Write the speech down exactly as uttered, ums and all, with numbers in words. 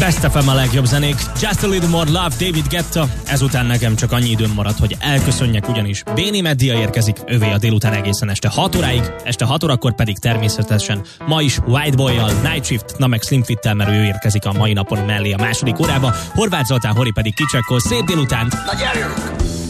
Best ef em a legjobb zenék. Just a Little More Love, David Guetta. Ezután nekem csak annyi időm maradt, hogy elköszönjek, ugyanis Béni Meddia érkezik, övé a délután egészen este hat óráig, este hat órakor pedig természetesen ma is White Boy-jal, Night Shift, na meg Slim Fit-tel, mert ő érkezik a mai napon mellé a második órába. Horváth Zoltán, Hori pedig kicsekkol. Szép délutánt! Na gyerünk!